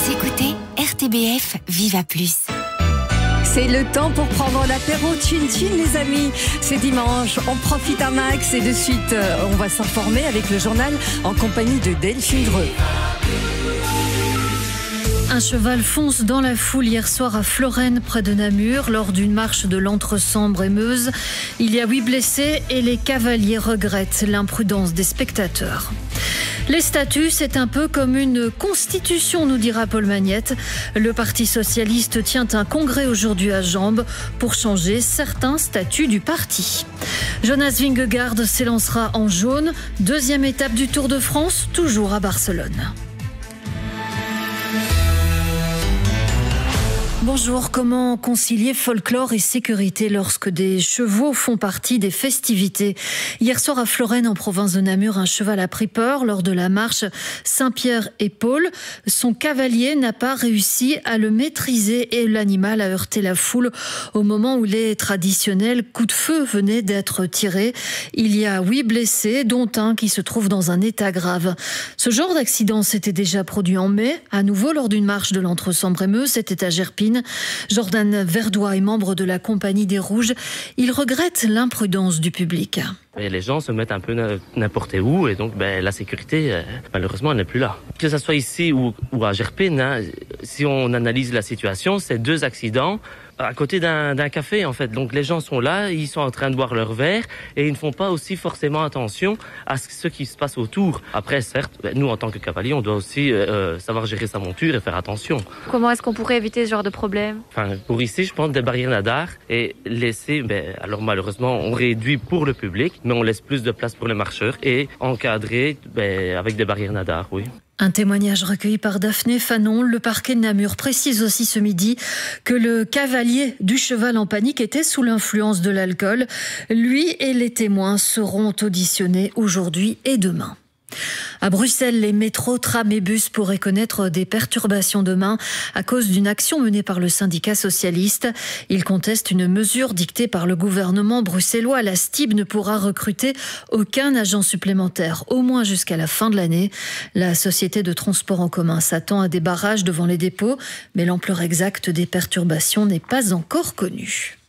Vous écoutez RTBF Viva Plus. C'est le temps pour prendre l'apéro Tune Tune, les amis. C'est dimanche, on profite un max et de suite, on va s'informer avec le journal en compagnie de Delphine Dreux. Un cheval fonce dans la foule hier soir à Florène, près de Namur, lors d'une marche de l'Entre-Sambre et Meuse. Il y a 8 blessés et les cavaliers regrettent l'imprudence des spectateurs. Les statuts, c'est un peu comme une constitution, nous dira Paul Magnette. Le Parti socialiste tient un congrès aujourd'hui à Jambes pour changer certains statuts du parti. Jonas Vingegaard s'élancera en jaune. Deuxième étape du Tour de France, toujours à Barcelone. Bonjour, comment concilier folklore et sécurité lorsque des chevaux font partie des festivités? Hier soir à Florène, en province de Namur, un cheval a pris peur lors de la marche Saint-Pierre et Paul. Son cavalier n'a pas réussi à le maîtriser et l'animal a heurté la foule au moment où les traditionnels coups de feu venaient d'être tirés. Il y a 8 blessés, dont un qui se trouve dans un état grave. Ce genre d'accident s'était déjà produit en mai, à nouveau lors d'une marche de l'Entre-Sambre et Meuse, c'était à Gerpine. Jordan Verdois est membre de la Compagnie des Rouges. Il regrette l'imprudence du public. Et les gens se mettent un peu n'importe où et donc la sécurité, malheureusement, elle n'est plus là. Que ce soit ici ou à Gerpine, si on analyse la situation, c'est 2 accidents à côté d'un café en fait. Donc les gens sont là, ils sont en train de boire leur verre et ils ne font pas aussi forcément attention à ce qui se passe autour. Après, certes, nous en tant que cavaliers, on doit aussi savoir gérer sa monture et faire attention. Comment est-ce qu'on pourrait éviter ce genre de problème? Pour ici, je pense des barrières nadars et laisser, alors malheureusement, on réduit pour le public, mais on laisse plus de place pour les marcheurs et encadrer avec des barrières nadars, oui. Un témoignage recueilli par Daphné Fanon. Le parquet de Namur précise aussi ce midi que le cavalier du cheval en panique était sous l'influence de l'alcool. Lui et les témoins seront auditionnés aujourd'hui et demain. À Bruxelles, les métros, trams et bus pourraient connaître des perturbations demain à cause d'une action menée par le syndicat socialiste. Ils contestent une mesure dictée par le gouvernement bruxellois. La STIB ne pourra recruter aucun agent supplémentaire, au moins jusqu'à la fin de l'année. La société de transport en commun s'attend à des barrages devant les dépôts, mais l'ampleur exacte des perturbations n'est pas encore connue.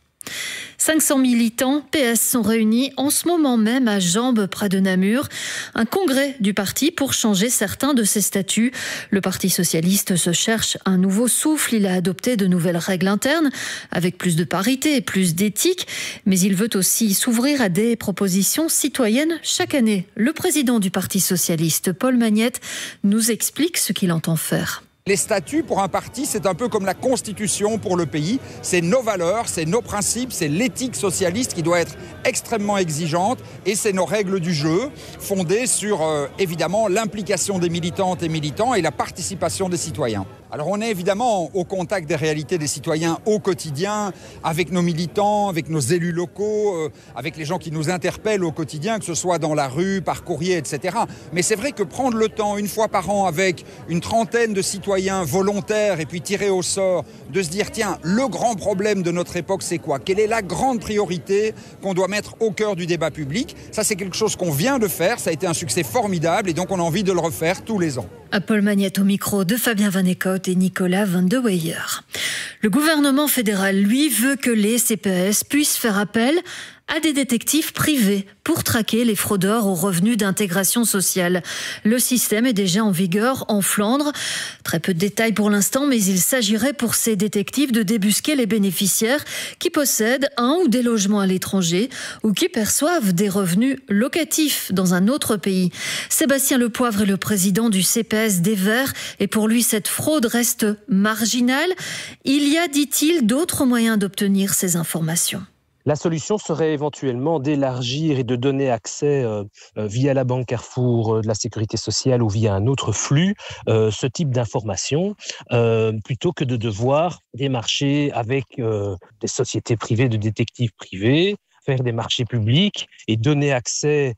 500 militants PS sont réunis en ce moment même à Jambes, près de Namur. Un congrès du parti pour changer certains de ses statuts. Le Parti socialiste se cherche un nouveau souffle. Il a adopté de nouvelles règles internes avec plus de parité et plus d'éthique. Mais il veut aussi s'ouvrir à des propositions citoyennes chaque année. Le président du Parti socialiste, Paul Magnette, nous explique ce qu'il entend faire. Les statuts pour un parti, c'est un peu comme la constitution pour le pays. C'est nos valeurs, c'est nos principes, c'est l'éthique socialiste qui doit être extrêmement exigeante et c'est nos règles du jeu fondées sur évidemment l'implication des militantes et militants et la participation des citoyens. Alors on est évidemment au contact des réalités des citoyens au quotidien, avec nos militants, avec nos élus locaux, avec les gens qui nous interpellent au quotidien, que ce soit dans la rue, par courrier, etc. Mais c'est vrai que prendre le temps une fois par an avec une trentaine de citoyens volontaires et puis tirer au sort, de se dire tiens, le grand problème de notre époque c'est quoi? Quelle est la grande priorité qu'on doit mettre au cœur du débat public? Ça c'est quelque chose qu'on vient de faire, ça a été un succès formidable et donc on a envie de le refaire tous les ans. Paul Magnette au micro de Fabien Van Eekhout et Nicolas Van de Weyer. Le gouvernement fédéral, lui, veut que les CPS puissent faire appel à des détectives privés pour traquer les fraudeurs aux revenus d'intégration sociale. Le système est déjà en vigueur en Flandre. Très peu de détails pour l'instant, mais il s'agirait pour ces détectives de débusquer les bénéficiaires qui possèdent un ou des logements à l'étranger ou qui perçoivent des revenus locatifs dans un autre pays. Sébastien Lepoivre est le président du CPS des Verts et pour lui, cette fraude reste marginale. Il y a, dit-il, d'autres moyens d'obtenir ces informations. La solution serait éventuellement d'élargir et de donner accès via la Banque Carrefour de la Sécurité sociale ou via un autre flux, ce type d'informations, plutôt que de devoir démarcher avec des sociétés privées de détectives privés, faire des marchés publics et donner accès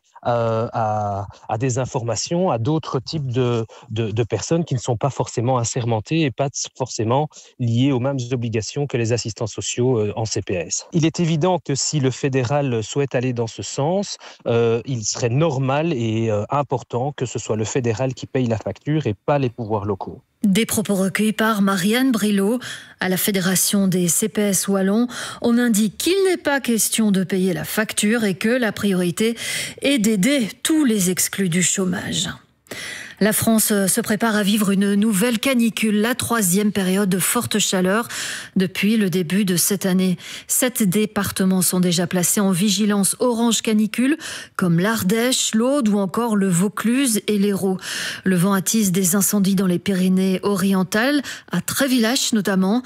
à des informations à d'autres types de personnes qui ne sont pas forcément assermentées et pas forcément liées aux mêmes obligations que les assistants sociaux en CPS. Il est évident que si le fédéral souhaite aller dans ce sens, il serait normal et important que ce soit le fédéral qui paye la facture et pas les pouvoirs locaux. Des propos recueillis par Marianne Brilot. À la Fédération des CPS Wallons, on indique qu'il n'est pas question de payer la facture et que la priorité est d'aider tous les exclus du chômage. La France se prépare à vivre une nouvelle canicule, la 3e période de forte chaleur depuis le début de cette année. 7 départements sont déjà placés en vigilance orange canicule, comme l'Ardèche, l'Aude ou encore le Vaucluse et l'Hérault. Le vent attise des incendies dans les Pyrénées-Orientales, à Trévillach notamment.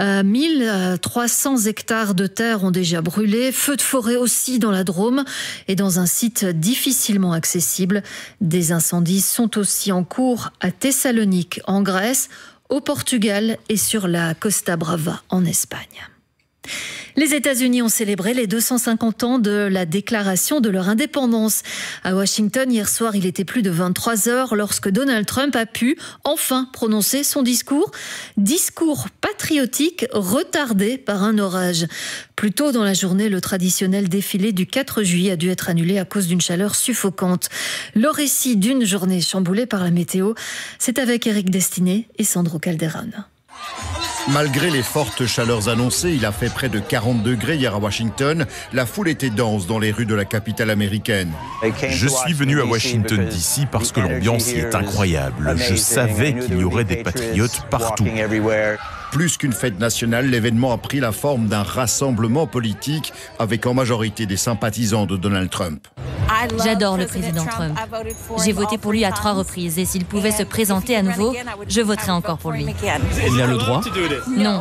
1300 hectares de terre ont déjà brûlé, feux de forêt aussi dans la Drôme et dans un site difficilement accessible. Des incendies sont aussi en cours à Thessalonique, en Grèce, au Portugal et sur la Costa Brava, en Espagne. Les États-Unis ont célébré les 250 ans de la déclaration de leur indépendance. À Washington, hier soir, il était plus de 23 heures lorsque Donald Trump a pu enfin prononcer son discours. Discours patriotique retardé par un orage. Plus tôt dans la journée, le traditionnel défilé du 4 juillet a dû être annulé à cause d'une chaleur suffocante. Le récit d'une journée chamboulée par la météo, c'est avec Eric Destiné et Sandro Calderon. Malgré les fortes chaleurs annoncées, il a fait près de 40 degrés hier à Washington. La foule était dense dans les rues de la capitale américaine. Je suis venu à Washington DC parce que l'ambiance y est incroyable. Je savais qu'il y aurait des patriotes partout. Plus qu'une fête nationale, l'événement a pris la forme d'un rassemblement politique avec en majorité des sympathisants de Donald Trump. J'adore le président Trump. J'ai voté pour lui à 3 reprises et s'il pouvait se présenter à nouveau, je voterais encore pour lui. Il a le droit ? Non.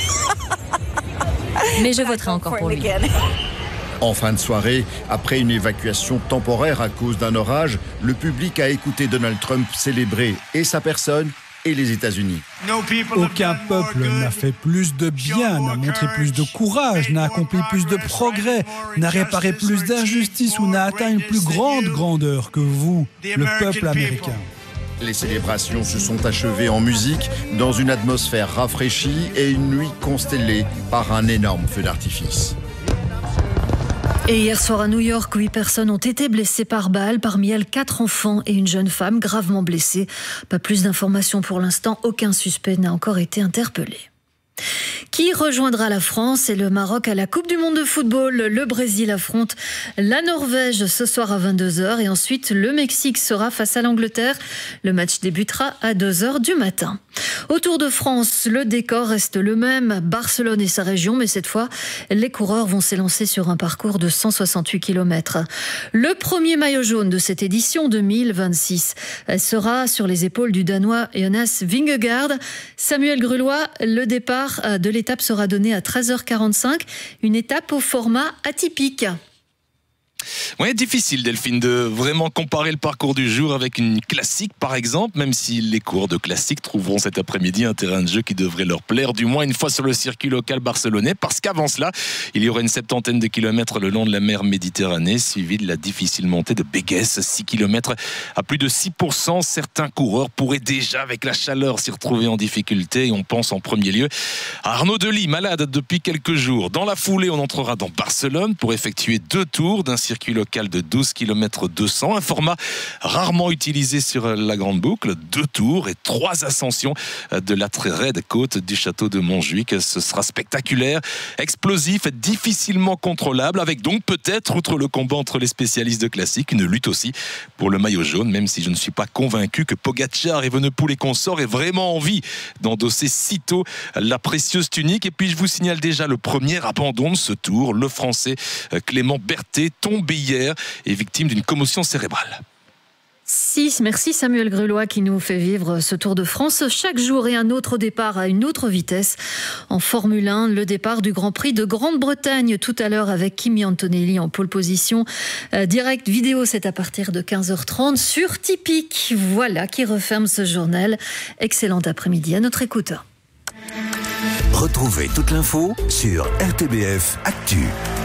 Mais je voterai encore pour lui. En fin de soirée, après une évacuation temporaire à cause d'un orage, le public a écouté Donald Trump célébrer et sa personne et les États-Unis. Aucun peuple n'a fait plus de bien, n'a montré plus de courage, n'a accompli plus de progrès, n'a réparé plus d'injustice ou n'a atteint une plus grande grandeur que vous, le peuple américain. Les célébrations se sont achevées en musique, dans une atmosphère rafraîchie et une nuit constellée par un énorme feu d'artifice. Et hier soir à New York, 8 personnes ont été blessées par balle, parmi elles 4 enfants et une jeune femme gravement blessée. Pas plus d'informations pour l'instant, aucun suspect n'a encore été interpellé. Qui rejoindra la France et le Maroc à la Coupe du Monde de football? Le Brésil affronte la Norvège ce soir à 22h et ensuite le Mexique sera face à l'Angleterre. Le match débutera à 2h du matin. Au Tour de France, le décor reste le même, Barcelone et sa région, mais cette fois, les coureurs vont s'élancer sur un parcours de 168 km. Le premier maillot jaune de cette édition 2026 sera sur les épaules du Danois Jonas Vingegaard. Samuel Grulois, le départ de l'étape sera donné à 13h45, une étape au format atypique. Ouais, difficile Delphine de vraiment comparer le parcours du jour avec une classique par exemple, même si les coureurs de classique trouveront cet après-midi un terrain de jeu qui devrait leur plaire, du moins une fois sur le circuit local barcelonais, parce qu'avant cela, il y aurait une 70aine de kilomètres le long de la mer Méditerranée, suivi de la difficile montée de Béguès, 6 km à plus de 6%. Certains coureurs pourraient déjà, avec la chaleur, s'y retrouver en difficulté, et on pense en premier lieu à Arnaud Delis, malade depuis quelques jours. Dans la foulée, on entrera dans Barcelone pour effectuer 2 tours d'un circuit local de 12 km 200, un format rarement utilisé sur la Grande Boucle, 2 tours et 3 ascensions de la très raide côte du château de Montjuic. Ce sera spectaculaire, explosif, difficilement contrôlable, avec donc peut-être, outre le combat entre les spécialistes de classique, une lutte aussi pour le maillot jaune, même si je ne suis pas convaincu que Pogacar, Evenepoel et consorts aient vraiment envie d'endosser sitôt la précieuse tunique. Et puis je vous signale déjà le premier abandon de ce tour, le Français Clément Berthet, tombé hier et victime d'une commotion cérébrale. Merci Samuel Grulois qui nous fait vivre ce Tour de France chaque jour et un autre départ à une autre vitesse. En Formule 1, le départ du Grand Prix de Grande-Bretagne tout à l'heure avec Kimi Antonelli en pole position. Direct vidéo, c'est à partir de 15h30 sur Tipeee. Voilà qui referme ce journal. Excellent après-midi à notre écoute. Retrouvez toute l'info sur RTBF Actu.